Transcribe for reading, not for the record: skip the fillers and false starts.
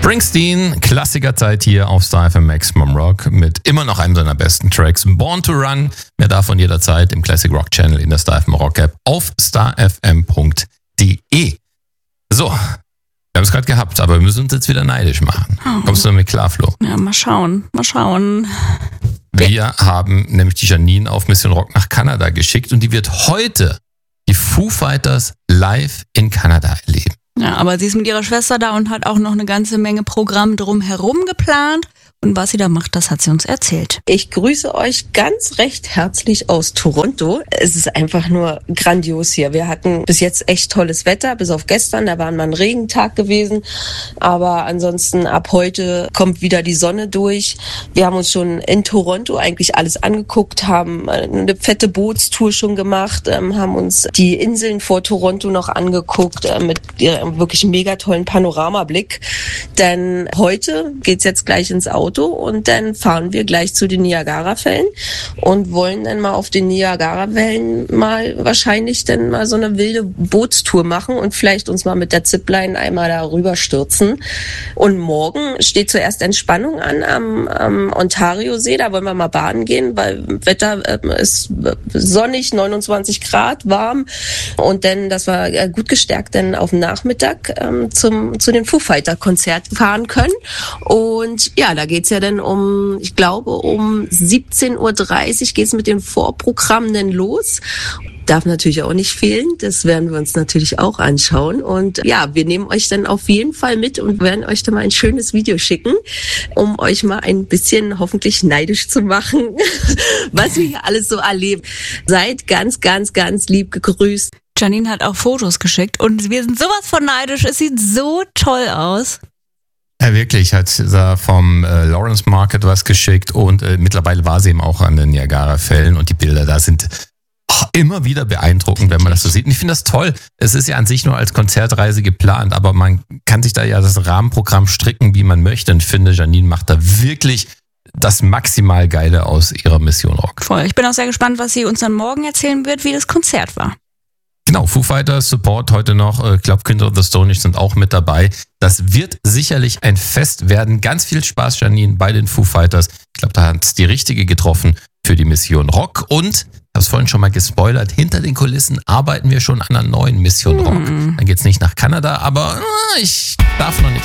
Springsteen, Klassikerzeit hier auf Star FM Maximum Rock mit immer noch einem seiner besten Tracks. Born to Run, mehr davon jederzeit im Classic Rock Channel in der Star FM Rock App auf starfm.de. So, wir haben es gerade gehabt, aber wir müssen uns jetzt wieder neidisch machen. Kommst du damit klar, Flo? Ja, mal schauen. Wir haben nämlich die Janine auf Mission Rock nach Kanada geschickt und die wird heute die Foo Fighters live in Kanada erleben. Ja, aber sie ist mit ihrer Schwester da und hat auch noch eine ganze Menge Programm drumherum geplant. Und was sie da macht, das hat sie uns erzählt. Ich grüße euch ganz recht herzlich aus Toronto. Es ist einfach nur grandios hier. Wir hatten bis jetzt echt tolles Wetter, bis auf gestern, da war mal ein Regentag gewesen. Aber ansonsten ab heute kommt wieder die Sonne durch. Wir haben uns schon in Toronto eigentlich alles angeguckt, haben eine fette Bootstour schon gemacht, haben uns die Inseln vor Toronto noch angeguckt mit ihrem wirklich mega tollen Panoramablick. Denn heute geht's jetzt gleich ins Auto und dann fahren wir gleich zu den Niagara-Fällen und wollen dann mal auf den Niagara-Wellen wahrscheinlich dann mal so eine wilde Bootstour machen und vielleicht uns mal mit der Zipline einmal da rüber stürzen. Und morgen steht zuerst Entspannung an am Ontario-See, da wollen wir mal baden gehen, weil Wetter ist sonnig, 29 Grad, warm und dann, dass wir gut gestärkt dann auf den Nachmittag zu den Foo Fighter-Konzert fahren können. Und ja, da geht's ja dann um 17.30 Uhr geht's mit dem Vorprogramm dann los. Darf natürlich auch nicht fehlen, das werden wir uns natürlich auch anschauen. Und ja, wir nehmen euch dann auf jeden Fall mit und werden euch dann mal ein schönes Video schicken, um euch mal ein bisschen hoffentlich neidisch zu machen, was wir hier alles so erleben. Seid ganz, ganz, ganz lieb gegrüßt. Janine hat auch Fotos geschickt und wir sind sowas von neidisch. Es sieht so toll aus. Ja, wirklich, hat da vom Lawrence Market was geschickt und mittlerweile war sie eben auch an den Niagara-Fällen und die Bilder da sind immer wieder beeindruckend, wenn man das so sieht. Und ich finde das toll. Es ist ja an sich nur als Konzertreise geplant, aber man kann sich da ja das Rahmenprogramm stricken, wie man möchte. Und ich finde, Janine macht da wirklich das maximal Geile aus ihrer Mission Rock. Voll. Ich bin auch sehr gespannt, was sie uns dann morgen erzählen wird, wie das Konzert war. Genau, Foo Fighters Support heute noch, ich glaube Kinder of the Stone Age sind auch mit dabei. Das wird sicherlich ein Fest werden. Ganz viel Spaß, Janine, bei den Foo Fighters. Ich glaube, da hat es die richtige getroffen für die Mission Rock. Und, ich habe es vorhin schon mal gespoilert, hinter den Kulissen arbeiten wir schon an einer neuen Mission Rock. Dann geht's nicht nach Kanada, aber ich darf noch nichts